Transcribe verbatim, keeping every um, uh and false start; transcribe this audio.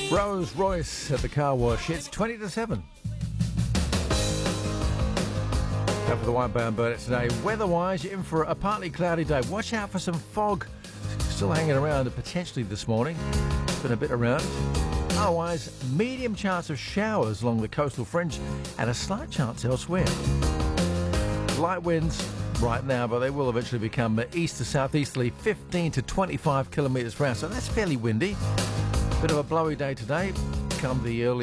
Rose Royce at the car wash. It's twenty to seven. Time for the Whitebound Burnett today. Weather-wise, you're in for a partly cloudy day. Watch out for some fog still hanging around potentially this morning. It's been a bit around. Otherwise, medium chance of showers along the coastal fringe and a slight chance elsewhere. Light winds right now, but they will eventually become east to southeasterly, fifteen to twenty-five kilometres per hour. So that's fairly windy. Bit of a blowy day today. Come the early